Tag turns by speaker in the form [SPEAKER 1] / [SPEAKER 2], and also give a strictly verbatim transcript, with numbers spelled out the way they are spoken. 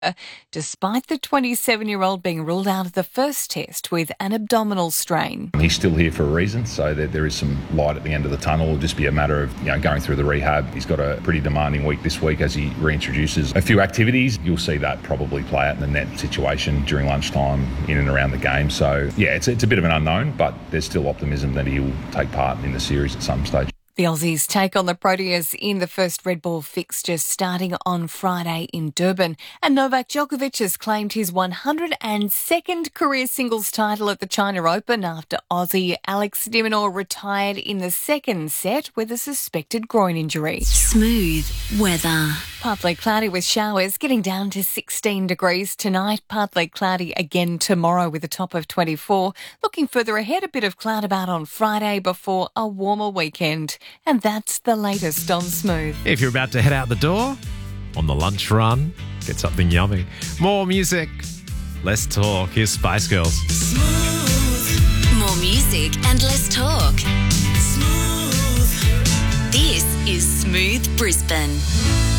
[SPEAKER 1] despite the twenty-seven-year-old being ruled out of the first test with an abdominal strain.
[SPEAKER 2] He's still here for a reason, so there, there is some light at the end of the tunnel. It'll just be a matter of you know going through the rehab. He's got a pretty demanding week this week as he reintroduces a few activities. You'll see that probably play out in the net situation during lunchtime in and around the game. So, yeah, it's, it's a bit of an unknown, but there's still optimism that he'll take part in the series at some stage.
[SPEAKER 1] The Aussies take on the Proteas in the first red ball fixture starting on Friday in Durban. And Novak Djokovic has claimed his one hundred second career singles title at the China Open after Aussie Alex de Minaur retired in the second set with a suspected groin injury.
[SPEAKER 3] Smooth weather.
[SPEAKER 1] Partly cloudy with showers, getting down to sixteen degrees tonight. Partly cloudy again tomorrow with a top of twenty-four. Looking further ahead, a bit of cloud about on Friday before a warmer weekend. And that's the latest on Smooth.
[SPEAKER 4] If you're about to head out the door, on the lunch run, get something yummy. More music, less talk. Here's Spice Girls.
[SPEAKER 3] Smooth. More music and less talk. Smooth. This is Smooth Brisbane.